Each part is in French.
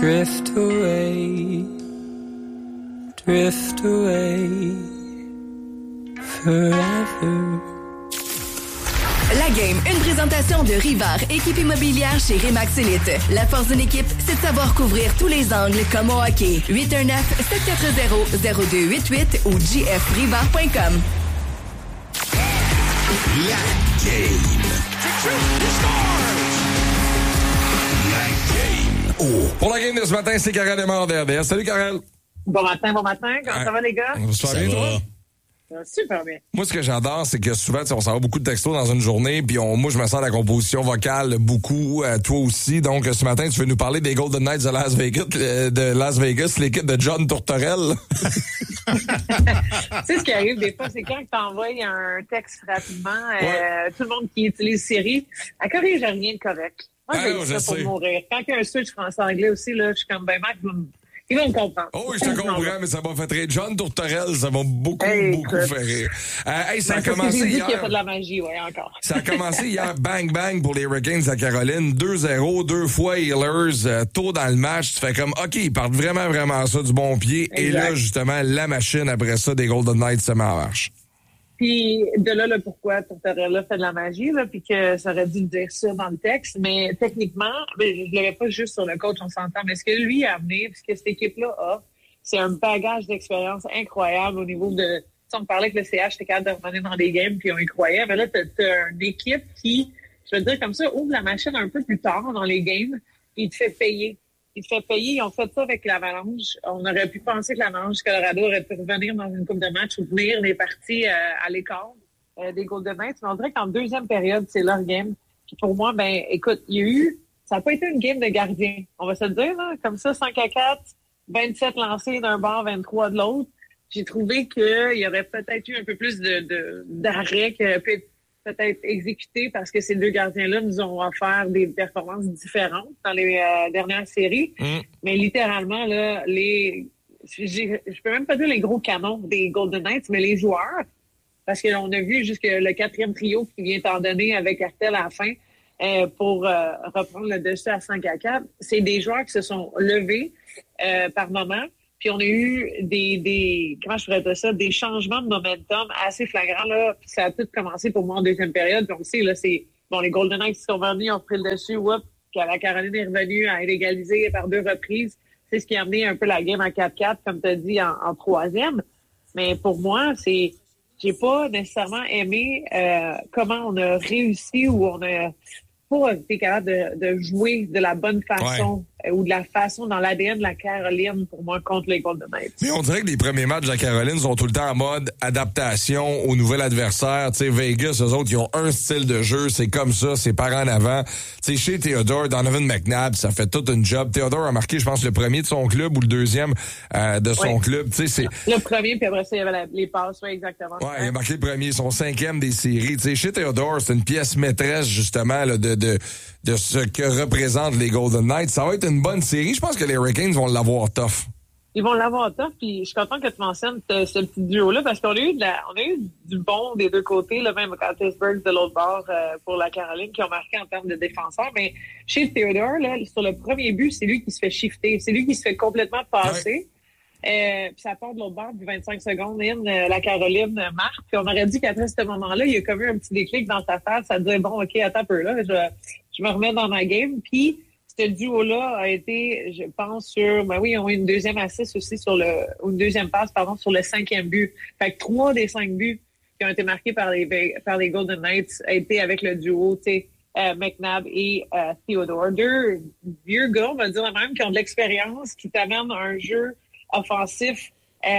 Drift away forever. La Game, une présentation de Rivard, équipe immobilière chez Remax Elite. La force d'une équipe, c'est de savoir couvrir tous les angles comme au hockey. 819-740-0288 ou jfrivard.com. La Game. Pour la game de ce matin, c'est Karel Lemort d'RDS. Salut, Karel. Bon matin. Comment ça va, les gars? Ça va bien, toi? Super bien. Moi, ce que j'adore, c'est que souvent, on s'en va beaucoup de textos dans une journée, puis moi, je me sens la composition vocale beaucoup, toi aussi. Donc, ce matin, tu veux nous parler des Golden Knights de Las Vegas, l'équipe de John Tourterelle. Tu sais, ce qui arrive des fois, c'est quand tu envoies un texte rapidement, tout le monde qui utilise Siri, elle corrige rien de correct. Moi, j'ai ça pour mourir. Quand il y a un switch français-anglais aussi, là, je suis comme, Marc, ils vont me comprendre. Oh oui, je te comprends, mais ça m'a fait rire. John Tourterelle, ça m'a beaucoup fait rire. Ça a commencé hier. Qu'il y a pas de la magie, encore. Ça a commencé hier, bang pour les Hurricanes à Caroline. 2-0, 2 fois Healers, tôt dans le match. Tu fais comme, OK, ils partent vraiment ça du bon pied. Exact. Et là, justement, la machine après ça des Golden Knights se met en marche. Puis de là, le pourquoi Tourterelle fait de la magie, là, puis que ça aurait dû le dire ça dans le texte. Mais techniquement, je l'avais pas juste sur le coach, on s'entend. Mais ce que lui a amené, puis ce que cette équipe-là a, c'est un bagage d'expérience incroyable au niveau de... On me parlait que le CH était capable de revenir dans des games, puis on y croyait. Mais là, t'as une équipe qui, je veux dire comme ça, ouvre la machine un peu plus tard dans les games, puis il te fait payer. Ils ont fait ça avec l'Avalanche. On aurait pu penser que l'Avalanche Colorado aurait pu revenir dans une coupe de match ou tenir les parties à l'écart des Golden Knights. Mais on dirait qu'en deuxième période, c'est leur game. Puis pour moi, écoute, ça n'a pas été une game de gardien. On va se le dire, là, comme ça, 5-4, 27 lancés d'un bord, 23 de l'autre. J'ai trouvé qu'il y aurait peut-être eu un peu plus d'arrêt qui aurait pu être peut-être exécuté parce que ces deux gardiens-là nous ont offert des performances différentes dans les dernières séries. Mais littéralement, là, je peux même pas dire les gros canons des Golden Knights, mais les joueurs, parce qu'on a vu jusque le 4e trio qui vient t'en donner avec Artel à la fin pour reprendre le dessus à 5-4. C'est des joueurs qui se sont levés par moment. Puis on a eu comment je pourrais dire ça, des changements de momentum assez flagrants, là. Puis ça a tout commencé pour moi en deuxième période. Puis on sait, là, les Golden Knights qui sont venus, ils ont pris le dessus, puis la Caroline est revenue à égaliser par 2 reprises. C'est ce qui a amené un peu la game en 4-4, comme tu as dit, en troisième. Mais pour moi, j'ai pas nécessairement aimé comment on a réussi ou on a pas été capable de jouer de la bonne façon ou de la façon dans l'ADN de la Caroline pour moi contre les Golden Knights. Mais on dirait que les premiers matchs de la Caroline sont tout le temps en mode adaptation au nouvel adversaire. Tu sais, Vegas, eux autres, ils ont un style de jeu, c'est comme ça, c'est par en avant. Tu sais, chez Theodore, Donovan McNabb, ça fait tout une job. Theodore a marqué, je pense, le premier de son club ou le deuxième de son club. Tu sais, c'est le premier, puis après ça, il y avait les passes, exactement. Ouais, il a marqué le premier, son 5e des séries. Tu sais, chez Theodore, c'est une pièce maîtresse, justement, là, de ce que représentent les Golden Knights. Ça va être une bonne série. Je pense que les Hurricanes vont l'avoir tough. Ils vont l'avoir tough, puis je suis content que tu mentionnes ce petit duo-là, parce qu'on a eu du bon des deux côtés, là, même à Pittsburgh de l'autre bord pour la Caroline, qui ont marqué en termes de défenseurs. Mais chez Theodore, là, sur le premier but, c'est lui qui se fait shifter. C'est lui qui se fait complètement passer. Puis ça part de l'autre bord, puis 25 secondes la Caroline marque. Puis on aurait dit qu'après ce moment-là, il y a comme eu un petit déclic dans sa face. Ça disait, bon, OK, attends un peu, là, je me remets dans ma game. Puis ce duo-là a été, je pense, ils ont eu une deuxième assist aussi une deuxième passe, sur le 5e but. Fait que 3 des 5 buts qui ont été marqués par les Golden Knights a été avec le duo, tu sais, McNabb et Theodore. 2 vieux gars, on va dire même, qui ont de l'expérience, qui t'amènent un jeu offensif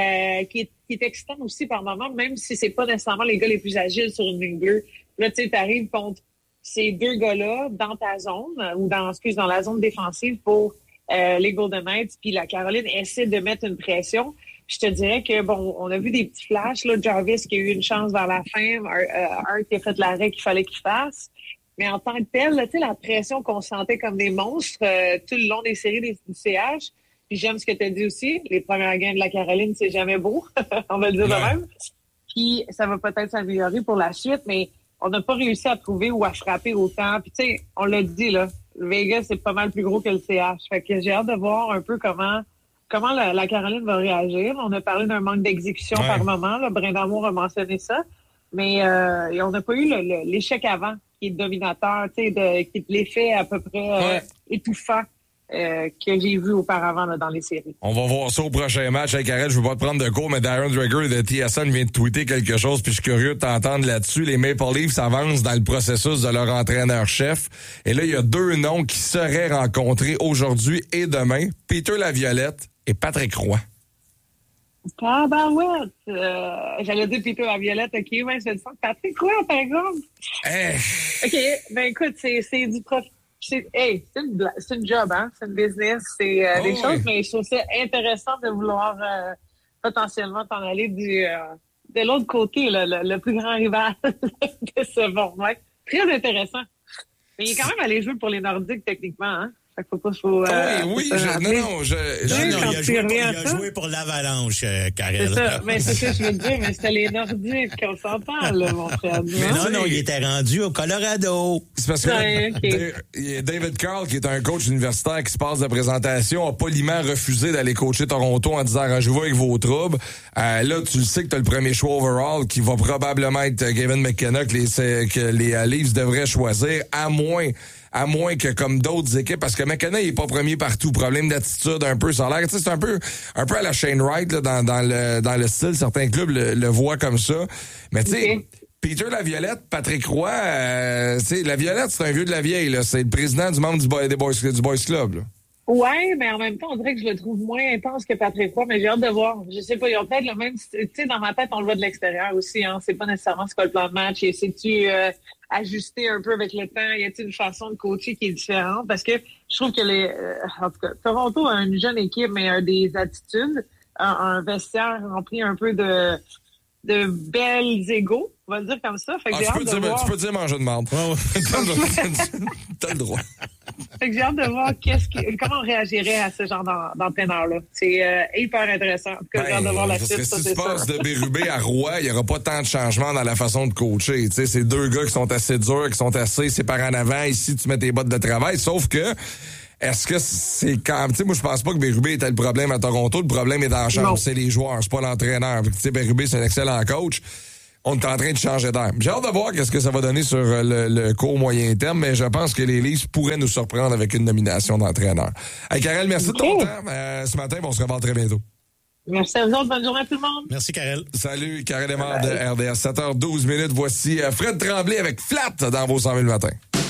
qui est excitant aussi par moment, même si c'est pas nécessairement les gars les plus agiles sur une ligne bleue. Là, tu sais, t'arrives contre ces 2 gars-là dans ta zone, ou dans la zone défensive pour les Golden Knights, puis la Caroline essaie de mettre une pression. Puis je te dirais que, on a vu des petits flashs, là, Jarvis qui a eu une chance vers la fin, Hart qui a fait l'arrêt qu'il fallait qu'il fasse. Mais en tant que tel, tu sais, la pression qu'on sentait comme des monstres tout le long des séries du CH. Puis j'aime ce que tu as dit aussi. Les premières games de la Caroline, c'est jamais beau. On va le dire de même. Puis ça va peut-être s'améliorer pour la suite, mais on n'a pas réussi à trouver ou à frapper autant. Puis tu sais, on l'a dit, là, Vegas, c'est pas mal plus gros que le CH. Fait que j'ai hâte de voir un peu comment la Caroline va réagir. On a parlé d'un manque d'exécution par moment. Là. Brindamour a mentionné ça. Mais on n'a pas eu l'échec avant, qui est dominateur, qui est l'effet à peu près étouffant que j'ai vu auparavant là, dans les séries. On va voir ça au prochain match. Hey, Karel, je veux pas te prendre de cours, mais Darren Dreger de TSN vient de tweeter quelque chose, puis je suis curieux de t'entendre là-dessus. Les Maple Leafs avancent dans le processus de leur entraîneur-chef. Et là, il y a 2 noms qui seraient rencontrés aujourd'hui et demain. Peter Laviolette et Patrick Roy. Ah ben ouais, j'allais dire Peter Laviolette, OK, ouais, je le sens. Patrick Roy, par exemple. OK, ben écoute, c'est du profit. C'est une job, hein? C'est une business, c'est des choses, mais je trouve ça intéressant de vouloir potentiellement t'en aller de l'autre côté, le plus grand rival de ce format. Très intéressant. Mais il est quand même allé jouer pour les Nordiques, techniquement, hein? Fait qu'il faut pas... oui, il a joué pour l'Avalanche, Karel. C'est ça, mais c'est ça que je veux te dire, mais c'était les Nordiques qu'on s'entend, là, mon frère. Mais non, il était rendu au Colorado. C'est parce que David Carl, qui est un coach universitaire qui se passe de présentation, a poliment refusé d'aller coacher Toronto en disant « Arrangez-vous avec vos troubles ». Là, tu le sais que tu as le premier choix overall qui va probablement être Gavin McKenna que les Leafs devraient choisir, à moins que comme d'autres équipes, parce que McKenna, il est pas premier partout. Problème d'attitude un peu, ça a l'air. Tu sais, c'est un peu à la Shane Wright, là, dans le style. Certains clubs le voient comme ça. Mais tu sais, Peter Laviolette, Patrick Roy, Laviolette, c'est un vieux de la vieille, là. C'est le président du membre du Boys Club, là. Ouais, mais en même temps, on dirait que je le trouve moins intense que Patrick Roy, mais j'ai hâte de voir. Je sais pas, ils ont peut-être le même... Tu sais, dans ma tête, on le voit de l'extérieur aussi, hein. C'est pas nécessairement ce qu'est le plan de match. Et sais-tu ajuster un peu avec le temps? Y a-t-il une façon de coacher qui est différente? Parce que je trouve que en tout cas, Toronto a une jeune équipe, mais a des attitudes, un vestiaire rempli un peu de belles égos, on va le dire comme ça. Fait que j'ai hâte de voir. Tu peux dire manger de marde. T'as le droit. Fait que j'ai hâte de voir comment on réagirait à ce genre d'entraîneur-là. C'est hyper intéressant. En tout cas, j'ai hâte de voir la suite. Parce que si tu passes de Bérubé à Roy, il n'y aura pas tant de changements dans la façon de coacher. Tu sais, c'est 2 gars qui sont assez durs, qui sont assez séparés en avant. Ici, tu mets tes bottes de travail. Sauf que, est-ce que c'est quand... Tu sais, moi, je pense pas que Bérubé était le problème à Toronto. Le problème est dans la chambre. C'est les joueurs, c'est pas l'entraîneur. Tu sais, Bérubé, c'est un excellent coach. On est en train de changer d'air. J'ai hâte de voir qu'est-ce que ça va donner sur le court moyen terme, mais je pense que les Leafs pourraient nous surprendre avec une nomination d'entraîneur. Hey, Karel, merci de ton temps. Ce matin, on se revoit très bientôt. Merci à vous autres. Bonne journée à tout le monde. Merci, Karel. Salut, Karel Emard de RDS. 7h12. Voici Fred Tremblay avec Flat dans vos 100 000 matins.